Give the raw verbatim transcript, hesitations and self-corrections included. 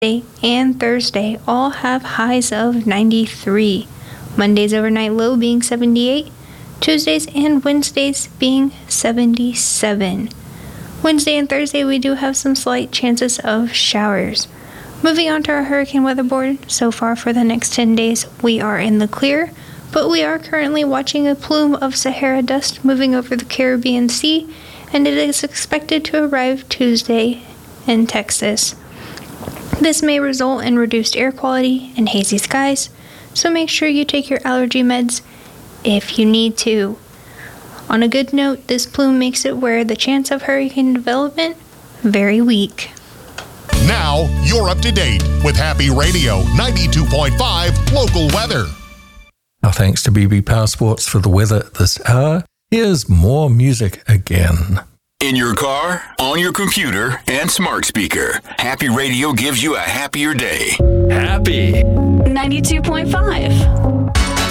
and Thursday all have highs of ninety-three. Monday's overnight low being seventy-eight. Tuesdays and Wednesdays being seventy-seven. Wednesday and Thursday we do have some slight chances of showers. Moving on to our hurricane weather board, so far for the next ten days we are in the clear, but we are currently watching a plume of Sahara dust moving over the Caribbean Sea, and it is expected to arrive Tuesday in Texas. This may result in reduced air quality and hazy skies, so make sure you take your allergy meds if you need to. On a good note, this plume makes it where the chance of hurricane development very weak. Now, you're up to date with Happy Radio ninety-two point five local weather. Our thanks to B B Power Sports for the weather this hour. Here's more music again. In your car, on your computer, and smart speaker, Happy Radio gives you a happier day. Happy ninety-two point five.